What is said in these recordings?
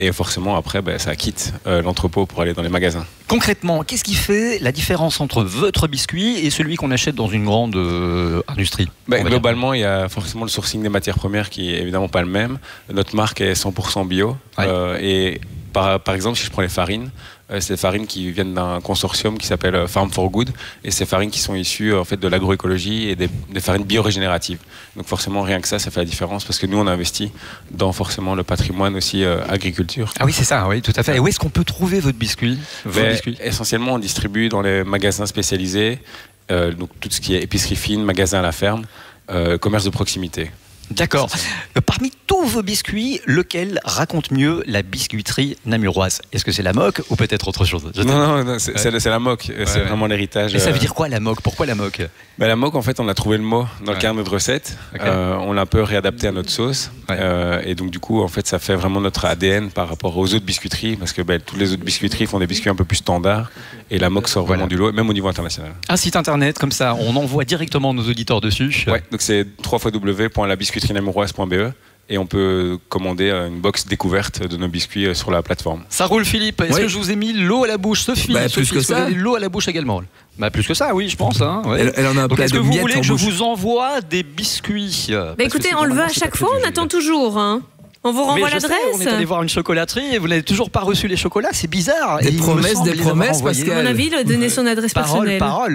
Et forcément, après, ça quitte l'entrepôt pour aller dans les magasins. Concrètement, qu'est-ce qui fait la différence entre votre biscuit et celui qu'on achète dans une grande industrie? Globalement, il y a forcément le sourcing des matières premières qui est évidemment pas le même. Notre marque est 100% bio. Et par exemple, si je prends les farines, c'est des farines qui viennent d'un consortium qui s'appelle Farm for Good, et ces farines qui sont issues en fait de l'agroécologie et des farines biorégénératives. Donc forcément, rien que ça fait la différence, parce que nous on a investi dans forcément le patrimoine aussi agriculture. Ah oui, c'est ça, oui, tout à fait. Et où est-ce qu'on peut trouver votre biscuit? Essentiellement, on distribue dans les magasins spécialisés, donc tout ce qui est épicerie fine, magasin à la ferme, commerce de proximité. D'accord. Parmi tous vos biscuits, lequel raconte mieux la biscuiterie namuroise? Est-ce que c'est la moque ou peut-être autre chose? Non, c'est la moque. C'est vraiment l'héritage. Et ça veut dire quoi la moque? Pourquoi la moque? La moque, en fait, on a trouvé le mot dans le carnet de recettes. On l'a un peu réadapté à notre sauce. Et donc, du coup, en fait, ça fait vraiment notre ADN par rapport aux autres biscuiteries. Parce que toutes les autres biscuiteries font des biscuits un peu plus standards. Et la moque sort vraiment du lot, même au niveau international. Un site internet, comme ça, on envoie directement nos auditeurs dessus. Donc c'est www.labiscuiterienamuroise.be. Et on peut commander une box découverte de nos biscuits sur la plateforme. Ça roule, Philippe. Est-ce que je vous ai mis l'eau à la bouche, Sophie? Plus que ça. Vous avez l'eau à la bouche également. Plus que ça, oui, je pense. Hein, elle en a un plat est-ce de que vous miettes voulez en que je bouche. vous envoie des biscuits? Écoutez, on le veut à chaque fois, on attend toujours. On vous renvoie l'adresse. On est allé voir une chocolaterie et vous n'avez toujours pas reçu les chocolats, c'est bizarre. Des promesses, Pascal. À mon avis, donner son adresse personnelle. Parole.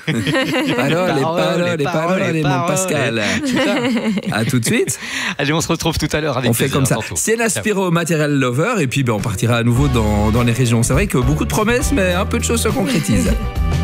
Les paroles, mon Pascal. À tout de suite. Allez, on se retrouve tout à l'heure avec On fait comme ça. Sienna Spiro, Material Lover, et puis on partira à nouveau dans les régions. C'est vrai que beaucoup de promesses, mais un peu de choses se concrétisent.